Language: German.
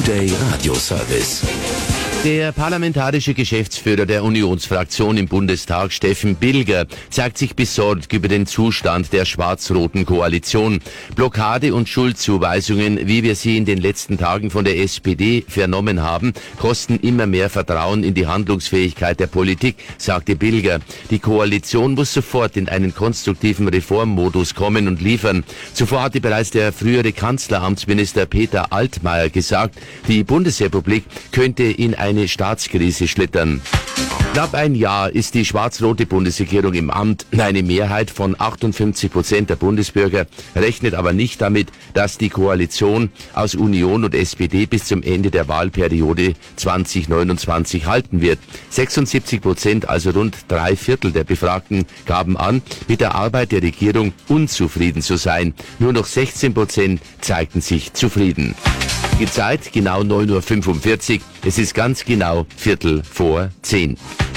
Today Radio Service. Der parlamentarische Geschäftsführer der Unionsfraktion im Bundestag, Steffen Bilger, zeigt sich besorgt über den Zustand der schwarz-roten Koalition. Blockade und Schuldzuweisungen, wie wir sie in den letzten Tagen von der SPD vernommen haben, kosten immer mehr Vertrauen in die Handlungsfähigkeit der Politik, sagte Bilger. Die Koalition muss sofort in einen konstruktiven Reformmodus kommen und liefern. Zuvor hatte bereits der frühere Kanzleramtsminister Peter Altmaier gesagt, die Bundesrepublik könnte in eine Staatskrise schlittern. Knapp ein Jahr ist die schwarz-rote Bundesregierung im Amt. Eine Mehrheit von 58% der Bundesbürger rechnet aber nicht damit, dass die Koalition aus Union und SPD bis zum Ende der Wahlperiode 2029 halten wird. 76%, also rund 3/4 der Befragten, gaben an, mit der Arbeit der Regierung unzufrieden zu sein. Nur noch 16% zeigten sich zufrieden. Die Zeit genau 9:45 Uhr. Es ist ganz genau 9:45.